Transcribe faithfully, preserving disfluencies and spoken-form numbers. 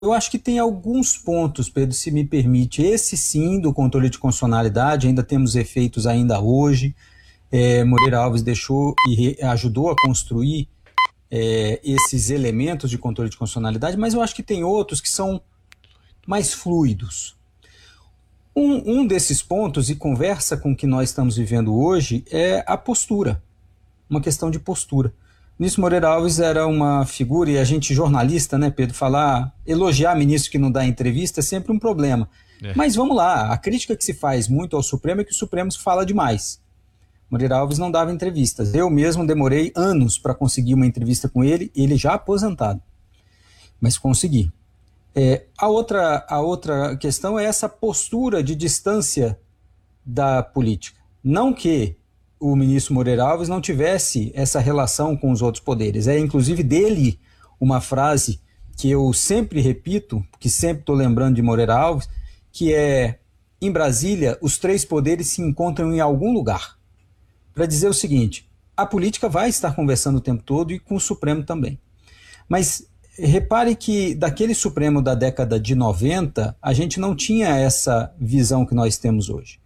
Eu acho que tem alguns pontos, Pedro, se me permite. Esse sim, do controle de constitucionalidade, ainda temos efeitos ainda hoje. É, Moreira Alves deixou e re, ajudou a construir é, esses elementos de controle de constitucionalidade, mas eu acho que tem outros que são mais fluidos. Um, um desses pontos, e conversa com o que nós estamos vivendo hoje, é a postura, uma questão de postura. O ministro Moreira Alves era uma figura, e a gente jornalista, né, Pedro, falar, elogiar ministro que não dá entrevista é sempre um problema. É. Mas vamos lá, a crítica que se faz muito ao Supremo é que o Supremo fala demais. Moreira Alves não dava entrevistas. Eu mesmo demorei anos para conseguir uma entrevista com ele, ele já aposentado. Mas consegui. É, a, outra, a outra questão é essa postura de distância da política. Não que o ministro Moreira Alves não tivesse essa relação com os outros poderes. É inclusive dele uma frase que eu sempre repito, que sempre estou lembrando de Moreira Alves, que é: em Brasília, os três poderes se encontram em algum lugar. Para dizer o seguinte: a política vai estar conversando o tempo todo e com o Supremo também. Mas repare que daquele Supremo da década de noventa, a gente não tinha essa visão que nós temos hoje.